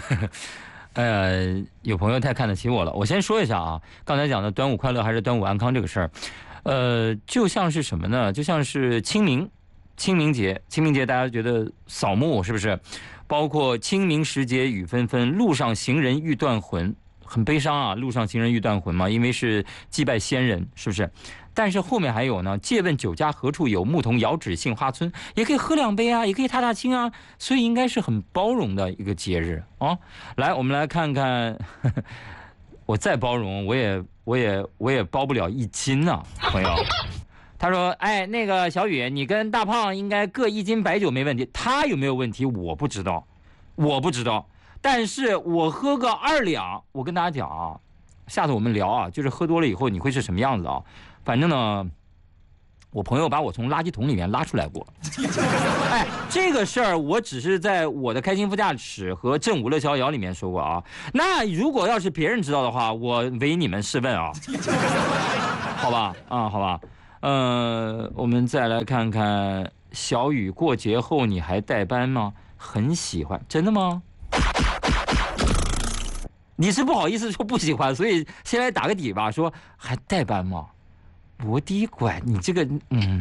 有朋友太看得起我了。我先说一下啊，刚才讲的端午快乐还是端午安康这个事儿，就像是什么呢？就像是清明节，大家觉得扫墓是不是？包括清明时节雨纷纷，路上行人欲断魂，很悲伤啊。路上行人欲断魂嘛，因为是祭拜先人，是不是？但是后面还有呢，借问酒家何处有，牧童遥指杏花村，也可以喝2杯啊，也可以踏踏青啊，所以应该是很包容的一个节日啊。来，我们来看看，我再包容，我也包不了1斤啊，朋友。他说：“哎，那个小雨，你跟大胖应该各1斤白酒没问题。他有没有问题我不知道，但是我喝个2两，我跟大家讲啊，下次我们聊啊，就是喝多了以后你会是什么样子啊？反正呢，我朋友把我从垃圾桶里面拉出来过。哎，这个事儿我只是在我的开心副驾驶和正午乐逍遥里面说过啊。那如果要是别人知道的话，我唯你们是问啊，好吧？啊，好吧。我们再来看看小雨，过节后你还带班吗？很喜欢，真的吗？你是不好意思说不喜欢，所以先来打个底吧，说还带班吗？我的乖，你这个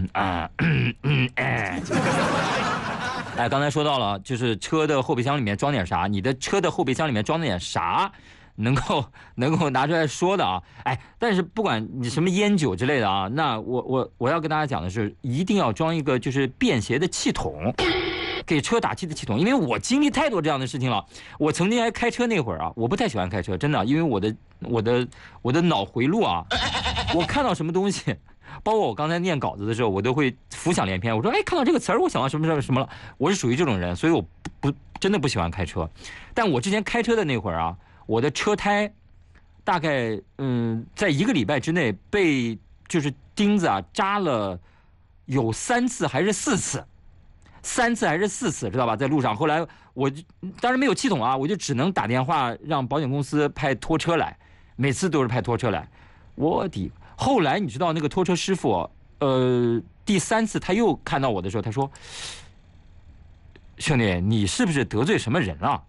哎，刚才说到了，就是车的后备箱里面装点啥，你的车的后备箱里面装点啥？能够拿出来说的啊，哎，但是不管你什么烟酒之类的啊，那我要跟大家讲的是，一定要装一个就是便携的气筒，给车打气的气筒，因为我经历太多这样的事情了。我曾经还开车那会儿啊，我不太喜欢开车，真的，因为我的脑回路啊，我看到什么东西，包括我刚才念稿子的时候，我都会浮想联翩。我说，哎，看到这个词儿，我想到什么了。我是属于这种人，所以我真的不喜欢开车。但我之前开车的那会儿啊。我的车胎大概在1个礼拜之内被就是钉子啊扎了有3次还是4次，知道吧？在路上，后来我当然没有气筒啊，我就只能打电话让保险公司派拖车来，每次都是派拖车来。后来你知道那个拖车师傅，第3次他又看到我的时候，他说：“兄弟，你是不是得罪什么人了？”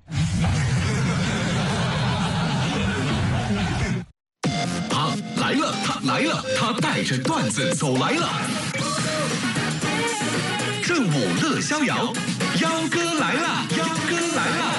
他来了，他带着段子走来了。正午乐逍遥，幺哥来了，幺哥来了。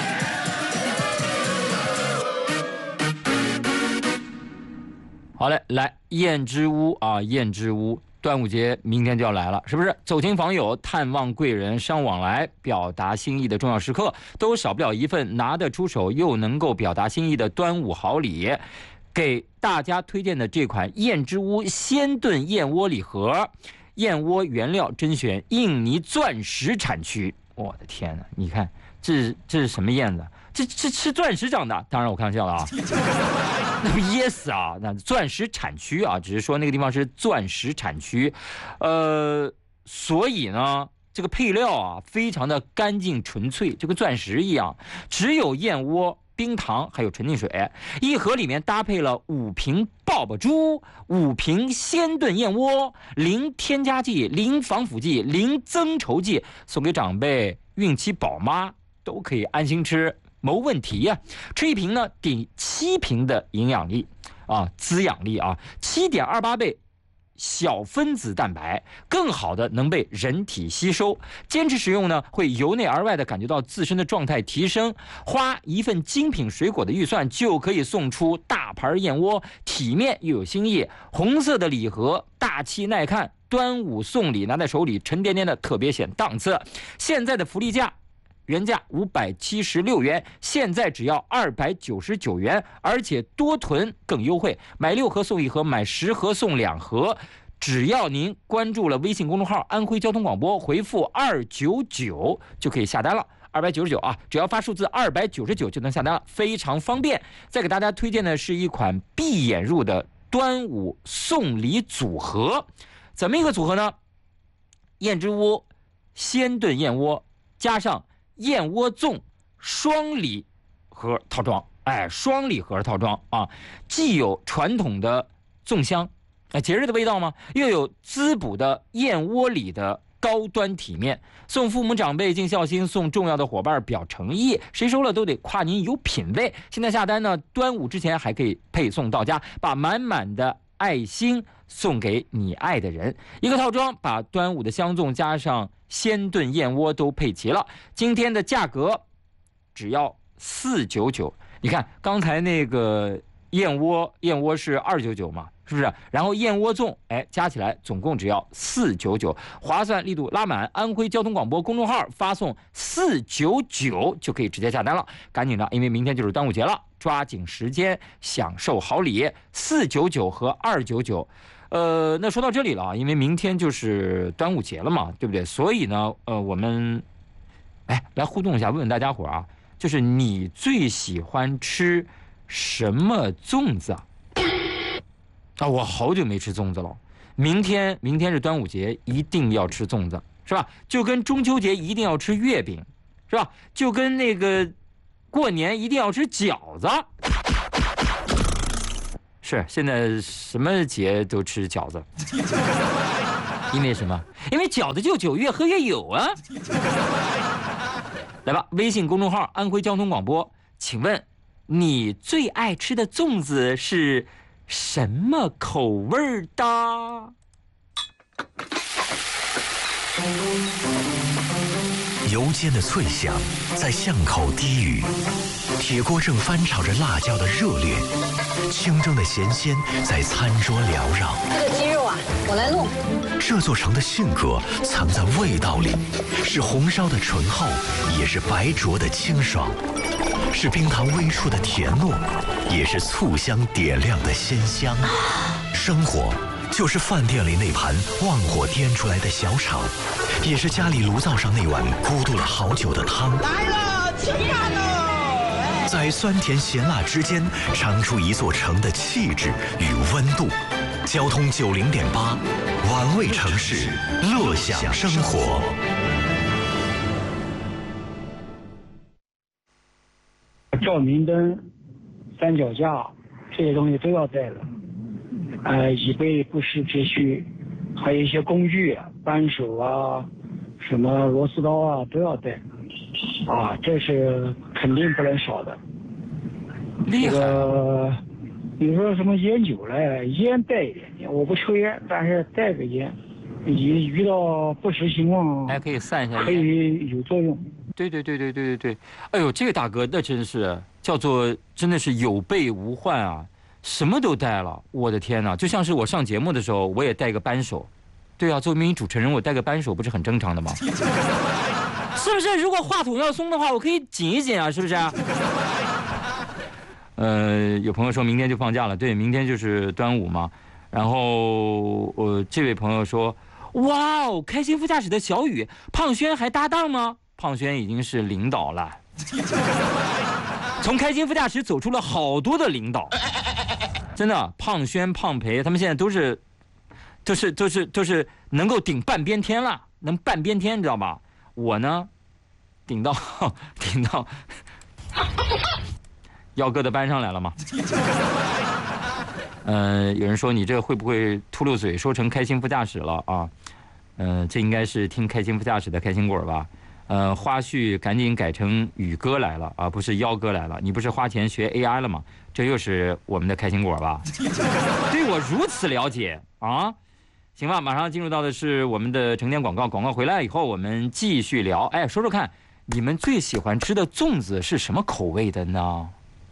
好嘞，来燕之屋啊，燕之屋，端午节明天就要来了，是不是？走亲访友、探望贵人、商往来、表达心意的重要时刻，都少不了一份拿得出手又能够表达心意的端午好礼。给大家推荐的这款燕之屋鲜炖燕窝礼盒，燕窝原料甄选印尼钻石产区。我的天哪，你看这是什么燕子？这吃钻石长的？当然我开玩笑了啊，那不噎死啊！那钻石产区啊，只是说那个地方是钻石产区，所以呢，这个配料啊非常的干净纯粹，就跟钻石一样，只有燕窝、冰糖还有纯净水，一盒里面搭配了5瓶爆爆珠、5瓶鲜炖燕窝，零添加剂、零防腐剂、零增稠剂，送给长辈、孕期宝妈都可以安心吃，没问题呀。吃1瓶呢顶7瓶的营养力啊，滋养力啊，7.28倍。小分子蛋白更好的能被人体吸收，坚持使用呢，会由内而外的感觉到自身的状态提升。花一份精品水果的预算就可以送出大盘燕窝，体面又有新意。红色的礼盒，大气耐看，端午送礼拿在手里沉甸甸的，特别显档次。现在的福利价。原价576元，现在只要299元，而且多囤更优惠，买6盒送1盒，买10盒送2盒。只要您关注了微信公众号安徽交通广播，回复299就可以下单了。299啊，只要发数字299就能下单了，非常方便。再给大家推荐的是一款闭眼入的端午送礼组合，怎么一个组合呢？燕之屋鲜炖燕窝加上燕窝粽双礼盒套装，双礼盒套装啊，既有传统的粽香，节日的味道吗？又有滋补的燕窝里的高端体面。送父母长辈尽孝心，送重要的伙伴表诚意，谁收了都得夸您有品位。现在下单呢，端午之前还可以配送到家，把满满的爱心送给你爱的人。一个套装把端午的香粽加上鲜炖燕窝都配齐了，今天的价格只要499。你看刚才那个燕窝是299嘛，是不是？然后燕窝粽，加起来总共只要499，划算力度拉满。安徽交通广播公众号发送499就可以直接下单了，赶紧的，因为明天就是端午节了，抓紧时间享受好礼。499和299。那说到这里了啊，因为明天就是端午节了嘛，对不对？所以呢，我们来互动一下，问问大家伙啊，就是你最喜欢吃什么粽子啊？我好久没吃粽子了。明天是端午节，一定要吃粽子，是吧？就跟中秋节一定要吃月饼，是吧？就跟那个过年一定要吃饺子。是，现在什么节都吃饺子，因为什么？因为饺子就9月和月有啊。来吧，微信公众号安徽交通广播，请问你最爱吃的粽子是什么口味的？ 油煎的脆响在巷口低语，铁锅正翻炒着辣椒的热烈，清蒸的咸鲜在餐桌缭绕。 这个鸡肉啊，我来弄。 这座城的性格藏在味道里，是红烧的醇厚，也是白灼的清爽，是冰糖微出的甜糯，也是醋香点亮的鲜香。生活就是饭店里那盘旺火颠出来的小炒，也是家里炉灶上那碗咕嘟了好久的汤。 来了，吃饭喽！ 在酸甜咸辣之间，尝出一座城的气质与温度。交通90.8，玩味城市，乐享生活。 照明灯、三脚架这些东西都要带了。以备不时之需，还有一些工具啊，扳手啊，什么螺丝刀啊都要带。这是肯定不能少的。 厉害。 你说什么烟酒嘞？烟带一点，我不抽烟，但是带个烟，遇到不时情况还可以散一下烟， 可以有作用。 对。哎呦，这个大哥那真是叫做真的是有备无患啊，什么都带了。我的天哪，就像是我上节目的时候，我也带个扳手。对啊，作为一名主持人，我带个扳手不是很正常的吗？是不是？如果话筒要松的话，我可以紧一紧啊，是不是？有朋友说明天就放假了，对，明天就是端午嘛。然后这位朋友说，哇哦，开心副驾驶的小雨，胖轩还搭档吗？胖轩已经是领导了，从开心副驾驶走出了好多的领导，真的，胖轩、胖培他们现在都是能够顶半边天了，能半边天，你知道吧？我呢，顶到耀哥的班上来了吗？有人说你这会不会秃噜嘴说成开心副驾驶了啊？这应该是听开心副驾驶的开心果吧？花絮赶紧改成宇哥来了啊，不是耀哥来了。你不是花钱学 AI 了吗？这又是我们的开心果吧？对我如此了解啊！行吧，马上进入到的是我们的晨点广告。广告回来以后，我们继续聊。说说看，你们最喜欢吃的粽子是什么口味的呢？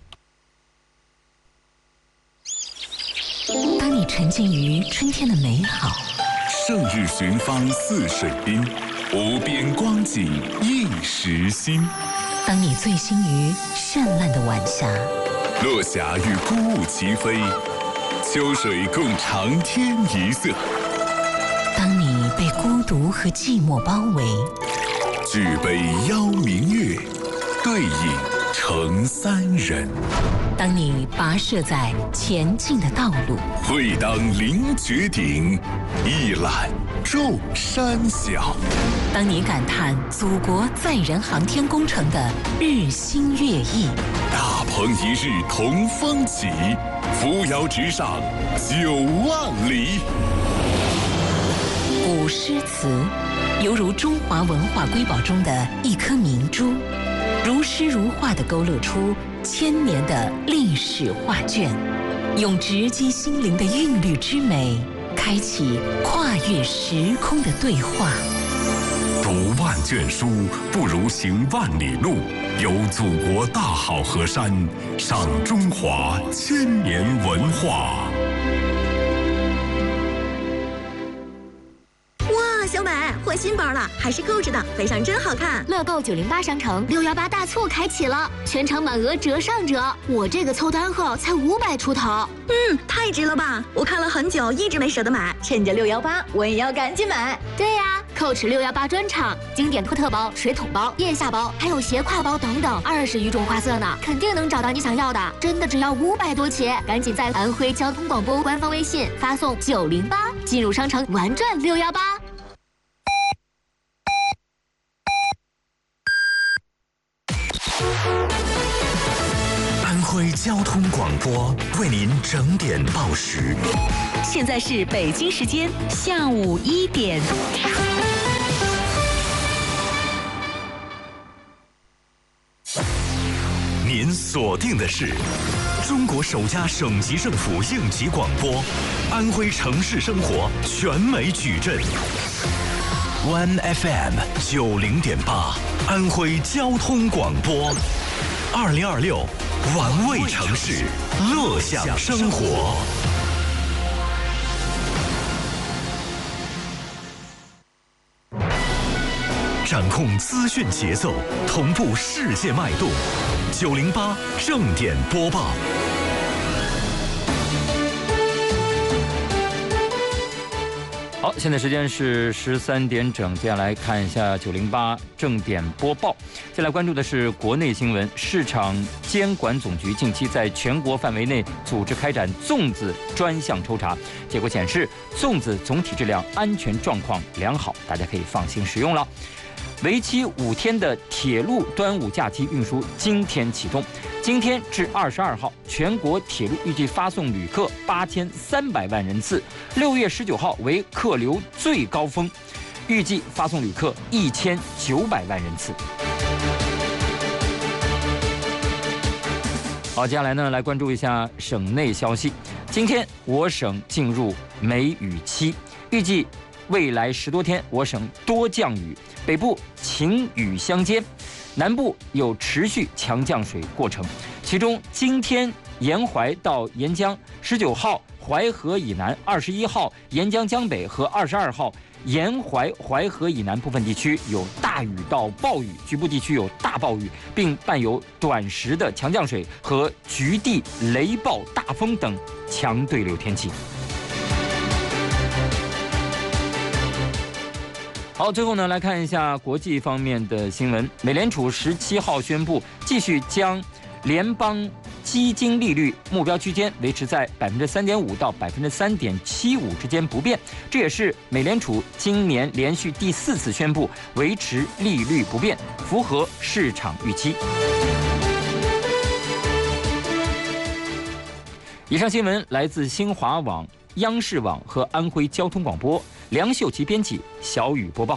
当你沉浸于春天的美好， 胜日寻芳泗水滨，无边光景一时新。 当你醉心于绚烂的晚霞， 落霞与孤鹜齐飞，秋水共长天一色。 当你被孤独和寂寞包围， 举杯邀明月，对饮成三人。 当你跋涉在前进的道路， 会当凌绝顶，一览众山小。 当你感叹祖国载人航天工程的日新月异， 大鹏一日同风起，扶摇直上9万里。 古诗词， 犹如中华文化瑰宝中的一颗明珠，如诗如画地勾勒出千年的历史画卷，用直击心灵的韵律之美，开启跨越时空的对话。 读万卷书，不如行万里路。游祖国大好河山，赏中华千年文化。 小美换新包了，还是购置的，配上真好看。 乐购908商城618大促开启了，全场满额折上折。我这个凑单后才500出头， 太值了吧！我看了很久，一直没舍得买，趁着618，我也要赶紧买。 对呀，Coach 618专场，经典托特包、水桶包、腋下包，还有斜挎包等等，20余种花色呢，肯定能找到你想要的。真的只要500多起，赶紧在安徽交通广播官方微信发送908，进入商城玩转618。 安徽交通广播为您整点报时。 现在是北京时间下午1点。 您锁定的是中国首家省级政府应急广播，安徽城市生活全美矩阵。One FM 90.8，安徽交通广播，2026玩味城市，乐享生活。掌控资讯节奏，同步世界脉动。908正点播报。 好，现在时间是13点整，接下来看一下908正点播报。先来关注的是国内新闻。市场监管总局近期在全国范围内组织开展粽子专项抽查，结果显示粽子总体质量安全状况良好，大家可以放心食用了。为期5天的铁路端午假期运输今天启动，今天至22号，全国铁路预计发送旅客8300万人次，6月19号为客流最高峰，预计发送旅客1900万人次。好，接下来呢，来关注一下省内消息。今天我省进入梅雨期，预计未来10多天，我省多降雨，北部晴雨相间，南部有持续强降水过程。其中，今天沿淮到沿江，19号淮河以南，21号沿江江北和22号沿淮河以南部分地区有大雨到暴雨，局部地区有大暴雨，并伴有短时的强降水和局地雷暴、大风等强对流天气。好，最后呢，来看一下国际方面的新闻。美联储17号宣布，继续将联邦基金利率目标区间维持在3.5%到3.75%之间不变，这也是美联储今年连续第4次宣布维持利率不变，符合市场预期。以上新闻来自新华网、央视网和安徽交通广播，梁秀琪编辑，小雨播报。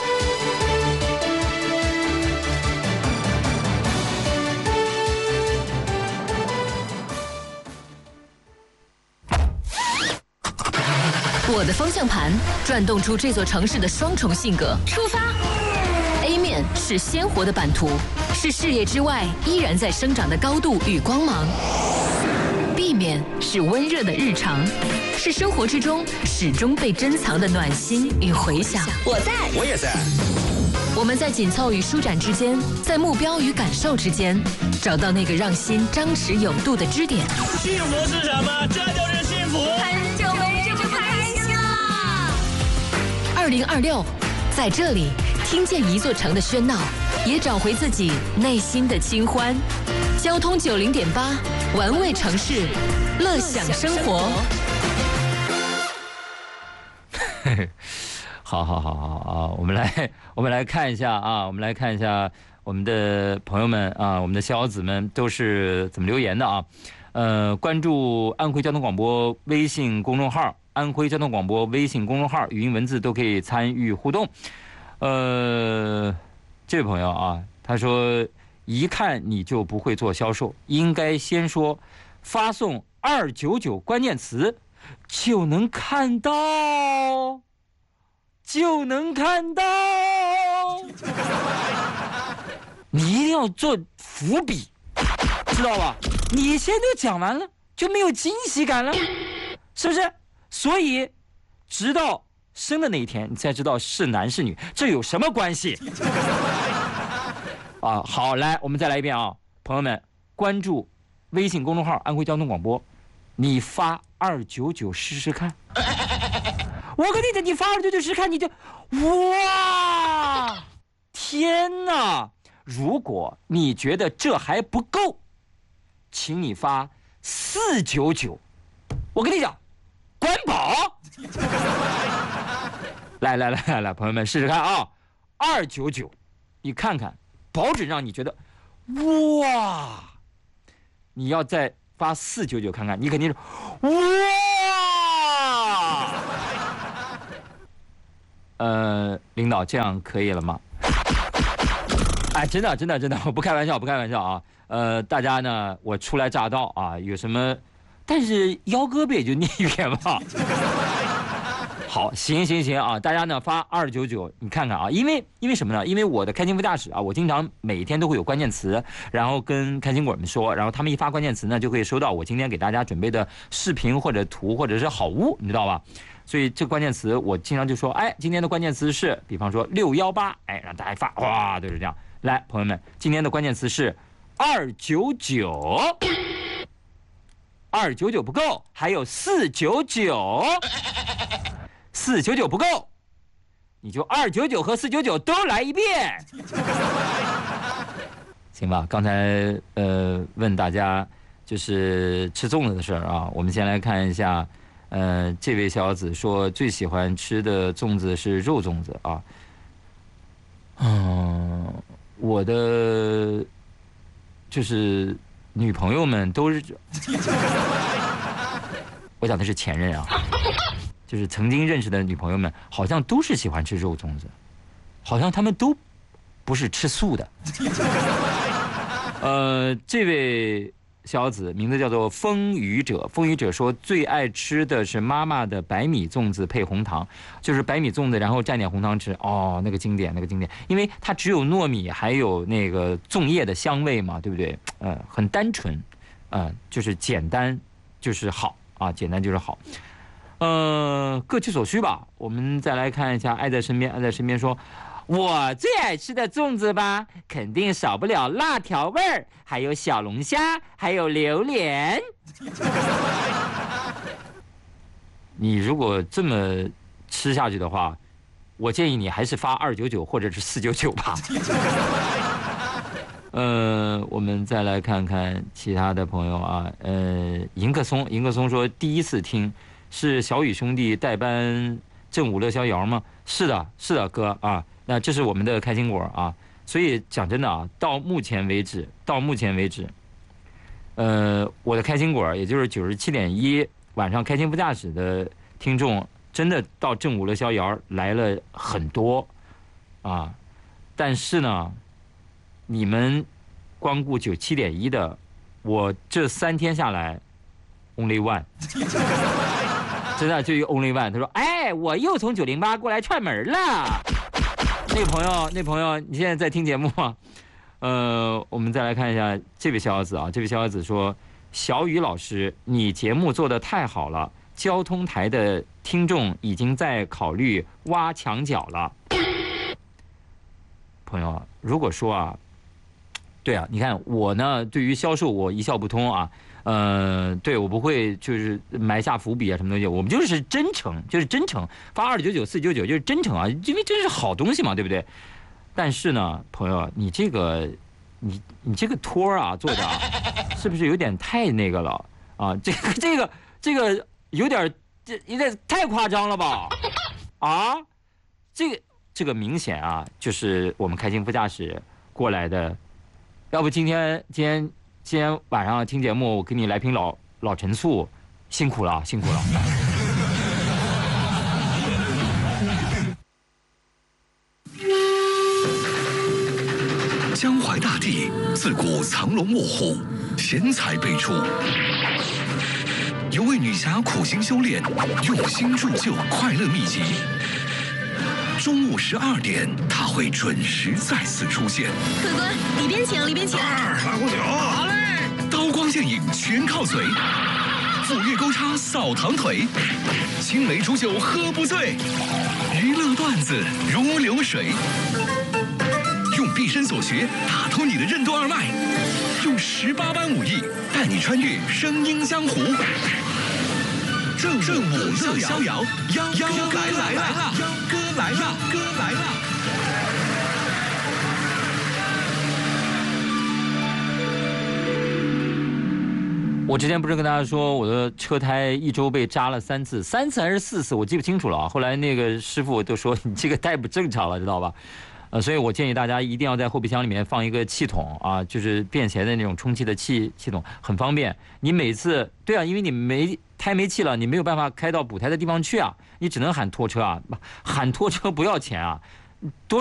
我的方向盘转动出这座城市的双重性格。出发 ！A 面是鲜活的版图，是视野之外依然在生长的高度与光芒。B 面是温热的日常，是生活之中始终被珍藏的暖心与回响。 我在， 我也在。 我们在紧凑与舒展之间，在目标与感受之间，找到那个让心张弛有度的支点。 幸福是什么？这就是幸福。 很久没这么开心了。 2026，在这里听见一座城的喧闹，也找回自己内心的清欢。交通90.8，玩味城市，乐享生活。 好啊，我们来看一下啊，我们来看一下我们的朋友们啊，我们的小子们都是怎么留言的啊？关注安徽交通广播微信公众号，安徽交通广播微信公众号，语音文字都可以参与互动。 这位朋友啊，他说一看你就不会做销售，应该先说发送299关键词就能看到，你一定要做伏笔，知道吧？你先都讲完了，就没有惊喜感了，是不是？所以直到生的那一天，你才知道是男是女，这有什么关系？啊，好，来，我们再来一遍啊，朋友们，关注微信公众号安徽交通广播，你发299试试看。我跟你讲，你发299试试看，你就哇，天哪！如果你觉得这还不够，请你发499。我跟你讲，管饱。来，朋友们试试看啊，299，你看看。保准让你觉得，哇！你要再发499看看，你肯定是哇！领导这样可以了吗？哎，真的，我不开玩笑啊！大家呢，我初来乍到啊，有什么，但是腰胳膊也就那一边吧。好，行啊！大家呢发299，你看看啊，因为什么呢？因为我的开心副驾驶啊，我经常每天都会有关键词，然后跟开心果们说，然后他们一发关键词呢，就会收到我今天给大家准备的视频或者图或者是好物，你知道吧？所以这关键词我经常就说，哎，今天的关键词是，比方说618，哎，让大家发，哇，都是这样。来，朋友们，今天的关键词是299，299不够，还有499。499不够，你就299和499都来一遍，行吧？刚才问大家就是吃粽子的事儿啊，我们先来看一下，这位小子说最喜欢吃的粽子是肉粽子啊，我的就是女朋友们都是，我讲的是前任啊。就是曾经认识的女朋友们，好像都是喜欢吃肉粽子，好像他们都不是吃素的。这位小子名字叫做风雨者，风雨者说最爱吃的是妈妈的白米粽子配红糖，就是白米粽子然后蘸点红糖吃，哦，那个经典，因为它只有糯米还有那个粽叶的香味嘛，对不对？很单纯，就是简单就是好啊，简单就是好。各取所需吧。我们再来看一下爱在身边，爱在身边说，我最爱吃的粽子吧，肯定少不了辣条味儿，还有小龙虾，还有榴莲。你如果这么吃下去的话，我建议你还是发299或者是499吧。我们再来看看其他的朋友啊，迎客松说第一次听。是小雨兄弟代班正午乐逍遥吗？是的哥啊，那这是我们的开心果啊。所以讲真的啊，到目前为止，我的开心果也就是97.1晚上开心副驾驶的听众，真的到正午乐逍遥来了很多啊。但是呢，你们光顾97.1的，我这3天下来 only one。真的就一个 only one， 他说：“哎，我又从908过来串门了。”那朋友，你现在在听节目吗？我们再来看一下这位小伙子啊，这位小伙子说：“小雨老师，你节目做得太好了，交通台的听众已经在考虑挖墙角了。”朋友，如果说啊，对啊，你看我呢，对于销售我一窍不通啊。对，我不会就是埋下伏笔啊，什么东西，我们就是真诚，发299、499就是真诚啊，因为这是好东西嘛，对不对？但是呢，朋友，你这个托啊做的啊，是不是有点太那个了啊？这个有点太夸张了吧？啊，这个明显啊，就是我们开心副驾驶过来的，要不今天晚上听节目，我给你来瓶老陈醋，辛苦了。 地，自古藏龙卧虎，贤才辈出。有位女侠苦心修炼，用心铸就快乐秘籍。中午12点，她会准时再次出现。 客官，里边请，里边请。 来壶酒。好嘞。刀光剑影全靠嘴，斧钺钩叉扫堂腿，青梅煮酒喝不醉，娱乐段子如流水。用毕生所学打通你的任督二脉，用18般武艺带你穿越声音江湖。正午乐逍遥，妖哥来了，妖哥来了，妖哥来了。 我之前不是跟大家说我的车胎1周被扎了3次还是4次，我记不清楚了啊。后来那个师傅都说你这个太不正常了，知道吧？所以我建议大家一定要在后备箱里面放一个气筒啊，就是便携的那种充气的气筒，很方便。你每次对啊，因为你胎没气了，你没有办法开到补胎的地方去啊，你只能喊拖车啊，喊拖车不要钱啊，多。